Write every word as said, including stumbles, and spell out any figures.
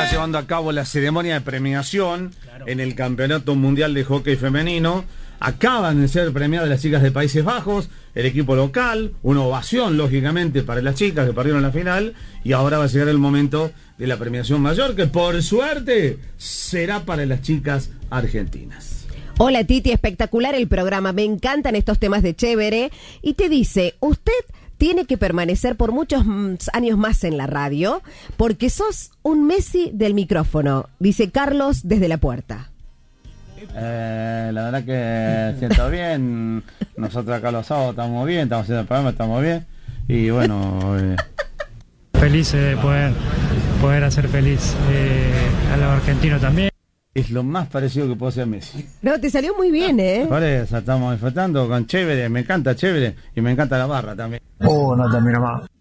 está llevando a cabo la ceremonia de premiación claro. en el Campeonato Mundial de Hockey Femenino. Acaban de ser premiadas las chicas de Países Bajos, el equipo local, una ovación lógicamente para las chicas que perdieron la final, y ahora va a llegar el momento de la premiación mayor, que por suerte será para las chicas argentinas. Hola Titi, espectacular el programa, me encantan estos temas de Chévere, y te dice, usted tiene que permanecer por muchos años más en la radio, porque sos un Messi del micrófono, dice Carlos desde la puerta. Eh, la verdad que siento bien. Nosotros acá los sábados estamos bien, estamos haciendo el programa, estamos bien. Y bueno, eh. feliz de poder, poder hacer feliz eh, a los argentinos también. Es lo más parecido que puedo ser a Messi. No, te salió muy bien, ¿eh? Por eso estamos disfrutando con Chévere, me encanta Chévere y me encanta la barra también. Oh, no termino más.